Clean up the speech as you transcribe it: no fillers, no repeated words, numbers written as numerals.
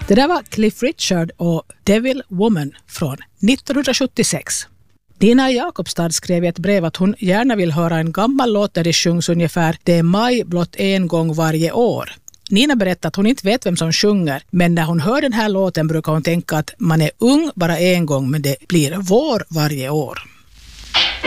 Det där var Cliff Richard och Devil Woman från 1976. Nina Jakobstad skrev i ett brev att hon gärna vill höra en gammal låt där det sjungs ungefär "Det är maj blott en gång varje år". Nina berättar att hon inte vet vem som sjunger, men när hon hör den här låten brukar hon tänka att man är ung bara en gång men det blir vår varje år.